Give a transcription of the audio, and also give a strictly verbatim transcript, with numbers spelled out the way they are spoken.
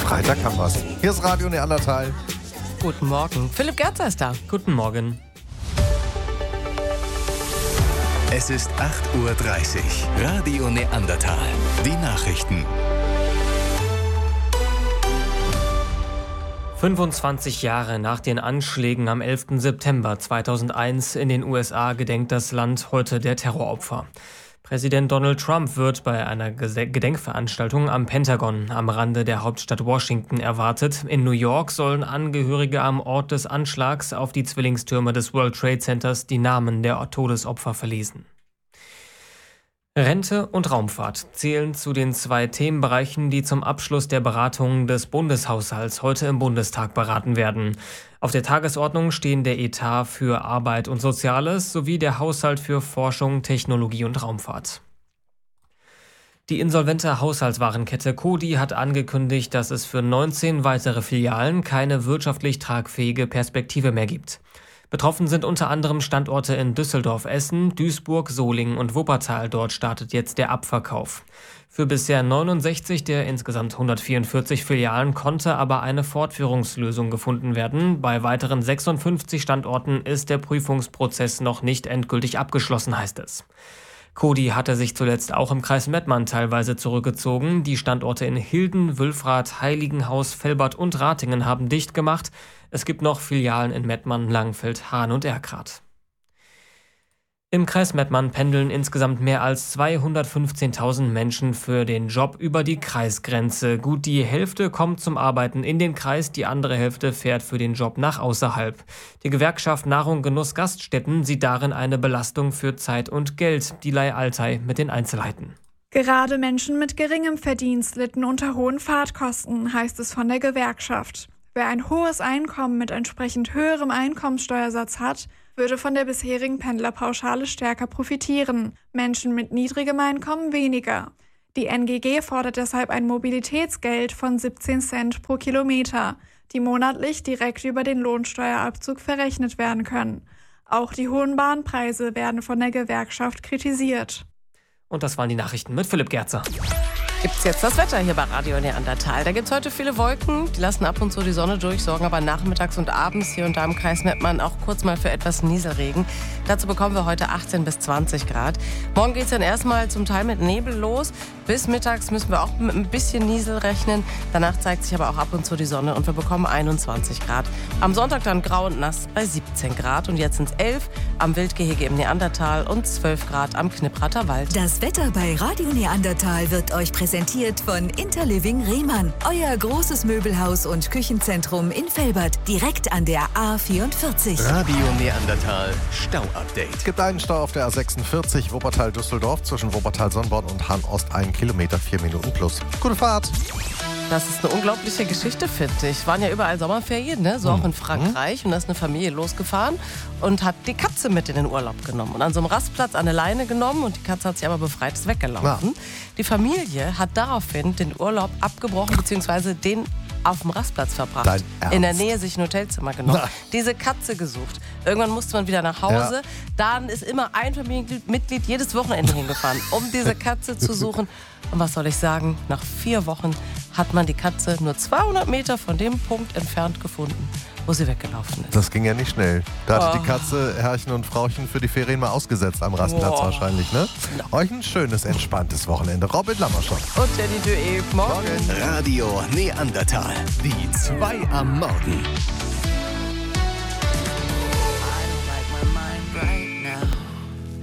Freitag haben wir's. Hier ist Radio Neandertal. Guten Morgen. Philipp Gerzer ist da. Guten Morgen. Es ist acht Uhr dreißig. Radio Neandertal. Die Nachrichten. fünfundzwanzig Jahre nach den Anschlägen am elften September zweitausendeins in den U S A gedenkt das Land heute der Terroropfer. Präsident Donald Trump wird bei einer Gedenkveranstaltung am Pentagon am Rande der Hauptstadt Washington erwartet. In New York sollen Angehörige am Ort des Anschlags auf die Zwillingstürme des World Trade Centers die Namen der Todesopfer verlesen. Rente und Raumfahrt zählen zu den zwei Themenbereichen, die zum Abschluss der Beratungen des Bundeshaushalts heute im Bundestag beraten werden. Auf der Tagesordnung stehen der Etat für Arbeit und Soziales sowie der Haushalt für Forschung, Technologie und Raumfahrt. Die insolvente Haushaltswarenkette Coty hat angekündigt, dass es für neunzehn weitere Filialen keine wirtschaftlich tragfähige Perspektive mehr gibt. Betroffen sind unter anderem Standorte in Düsseldorf, Essen, Duisburg, Solingen und Wuppertal. Dort startet jetzt der Abverkauf. Für bisher neunundsechzig der insgesamt hundertvierundvierzig Filialen konnte aber eine Fortführungslösung gefunden werden. Bei weiteren sechsundfünfzig Standorten ist der Prüfungsprozess noch nicht endgültig abgeschlossen, heißt es. Coty hatte sich zuletzt auch im Kreis Mettmann teilweise zurückgezogen. Die Standorte in Hilden, Wülfrath, Heiligenhaus, Velbert und Ratingen haben dicht gemacht. Es gibt noch Filialen in Mettmann, Langenfeld, Hahn und Erkrath. Im Kreis Mettmann pendeln insgesamt mehr als zweihundertfünfzehntausend Menschen für den Job über die Kreisgrenze. Gut die Hälfte kommt zum Arbeiten in den Kreis, die andere Hälfte fährt für den Job nach außerhalb. Die Gewerkschaft Nahrung Genuss Gaststätten sieht darin eine Belastung für Zeit und Geld. Dilay Altay mit den Einzelheiten. Gerade Menschen mit geringem Verdienst litten unter hohen Fahrtkosten, heißt es von der Gewerkschaft. Wer ein hohes Einkommen mit entsprechend höherem Einkommensteuersatz hat, würde von der bisherigen Pendlerpauschale stärker profitieren, Menschen mit niedrigem Einkommen weniger. Die N G G fordert deshalb ein Mobilitätsgeld von siebzehn Cent pro Kilometer, die monatlich direkt über den Lohnsteuerabzug verrechnet werden können. Auch die hohen Bahnpreise werden von der Gewerkschaft kritisiert. Und das waren die Nachrichten mit Philipp Gerzer. Gibt's jetzt das Wetter hier bei Radio Neandertal. Da gibt's heute viele Wolken, die lassen ab und zu die Sonne durch, sorgen aber nachmittags und abends hier und da im Kreis Mettmann auch kurz mal für etwas Nieselregen. Dazu bekommen wir heute achtzehn bis zwanzig Grad. Morgen geht's dann erstmal zum Teil mit Nebel los. Bis mittags müssen wir auch mit ein bisschen Niesel rechnen. Danach zeigt sich aber auch ab und zu die Sonne und wir bekommen einundzwanzig Grad. Am Sonntag dann grau und nass bei siebzehn Grad. Und jetzt sind's elf am Wildgehege im Neandertal und zwölf Grad am Knipprater Wald. Das Wetter bei Radio Neandertal wird euch präsentiert. Präsentiert von Interliving Rehmann, euer großes Möbelhaus und Küchenzentrum in Velbert, direkt an der A vierundvierzig. Radio Neandertal Stau-Update. Es gibt einen Stau auf der A sechsundvierzig Wuppertal-Düsseldorf zwischen Wuppertal-Sonnborn und Hahn-Ost, einen Kilometer, vier Minuten plus. Gute Fahrt! Das ist eine unglaubliche Geschichte, finde ich. Waren ja überall Sommerferien, ne? So auch in Frankreich. Und da ist eine Familie losgefahren und hat die Katze mit in den Urlaub genommen. Und an so einem Rastplatz an eine Leine genommen und die Katze hat sich aber befreit, ist weggelaufen. Ja. Die Familie hat daraufhin den Urlaub abgebrochen, beziehungsweise den auf dem Rastplatz verbracht. Dein Ernst? In der Nähe sich ein Hotelzimmer genommen. Na. Diese Katze gesucht. Irgendwann musste man wieder nach Hause. Ja. Dann ist immer ein Familienmitglied jedes Wochenende hingefahren, um diese Katze zu suchen. Und was soll ich sagen? Nach vier Wochen hat man die Katze nur zweihundert Meter von dem Punkt entfernt gefunden, wo sie weggelaufen ist. Das ging ja nicht schnell. Da hatte Oh. die Katze Herrchen und Frauchen für die Ferien mal ausgesetzt am Rastplatz Oh. wahrscheinlich, ne? Euch ein schönes, entspanntes Wochenende. Robin Lammerschott. Und Jenny Dué, morgen. Radio Neandertal. Die zwei am Morgen.